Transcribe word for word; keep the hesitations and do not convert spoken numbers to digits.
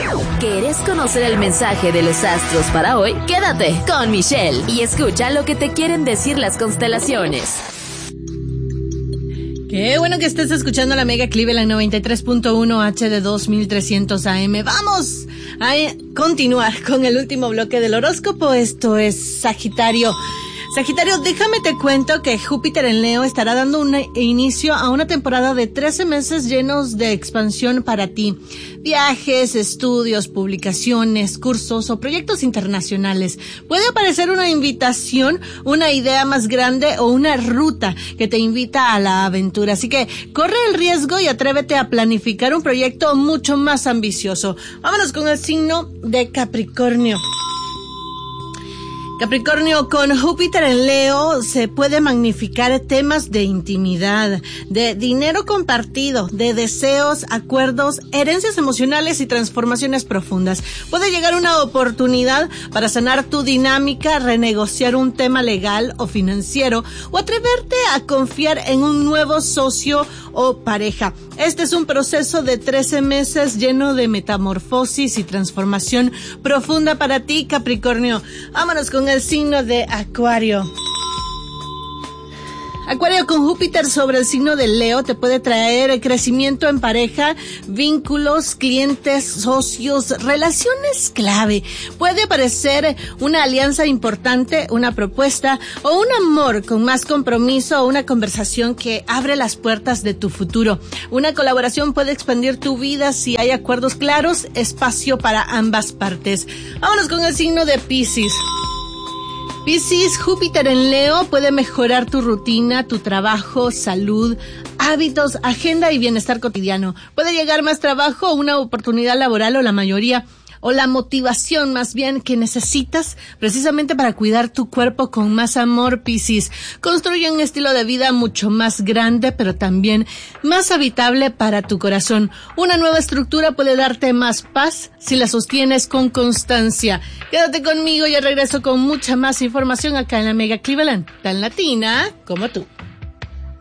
¿Querés conocer el mensaje de los astros para hoy? Quédate con Michelle y escucha lo que te quieren decir las constelaciones. Qué bueno que estés escuchando la Mega Cleveland noventa y tres punto uno H D dos mil trescientos A M. Vamos a continuar con el último bloque del horóscopo. Esto es Sagitario. Sagitario, déjame te cuento que Júpiter en Leo estará dando un inicio a una temporada de trece meses llenos de expansión para ti. Viajes, estudios, publicaciones, cursos o proyectos internacionales. Puede aparecer una invitación, una idea más grande o una ruta que te invita a la aventura. Así que corre el riesgo y atrévete a planificar un proyecto mucho más ambicioso. Vámonos con el signo de Capricornio. Capricornio, con Júpiter en Leo se puede magnificar temas de intimidad, de dinero compartido, de deseos, acuerdos, herencias emocionales y transformaciones profundas. Puede llegar una oportunidad para sanar tu dinámica, renegociar un tema legal o financiero o atreverte a confiar en un nuevo socio o pareja. Este es un proceso de trece meses lleno de metamorfosis y transformación profunda para ti, Capricornio. Vámonos con el signo de Acuario. Acuario, con Júpiter sobre el signo de Leo te puede traer crecimiento en pareja, vínculos, clientes, socios, relaciones clave. Puede aparecer una alianza importante, una propuesta o un amor con más compromiso o una conversación que abre las puertas de tu futuro. Una colaboración puede expandir tu vida si hay acuerdos claros, espacio para ambas partes. Vámonos con el signo de Piscis. Piscis, Júpiter en Leo puede mejorar tu rutina, tu trabajo, salud, hábitos, agenda y bienestar cotidiano. Puede llegar más trabajo, una oportunidad laboral o la mayoría, o la motivación más bien que necesitas precisamente para cuidar tu cuerpo con más amor, Piscis. Construye un estilo de vida mucho más grande, pero también más habitable para tu corazón. Una nueva estructura puede darte más paz si la sostienes con constancia. Quédate conmigo y regreso con mucha más información acá en la Mega Cleveland, tan latina como tú.